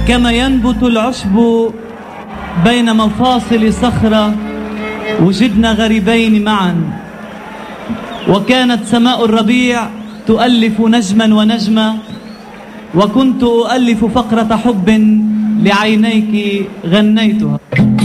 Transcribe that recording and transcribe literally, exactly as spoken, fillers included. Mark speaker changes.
Speaker 1: كما ينبت العشب بين مفاصل صخرة وجدنا غريبين معا. وكانت سماء الربيع تؤلف نجما ونجما، وكنت أؤلف فقرة حب لعينيك غنيتها.